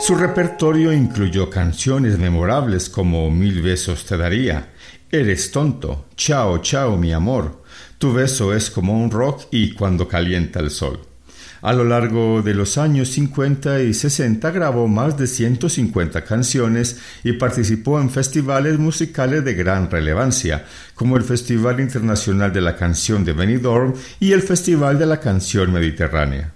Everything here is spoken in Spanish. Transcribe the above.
Su repertorio incluyó canciones memorables como Mil besos te daría, Eres tonto, Chao, chao, mi amor, Tu beso es como un rock y Cuando calienta el sol. A lo largo de los años 50 y 60 grabó más de 150 canciones y participó en festivales musicales de gran relevancia, como el Festival Internacional de la Canción de Benidorm y el Festival de la Canción Mediterránea.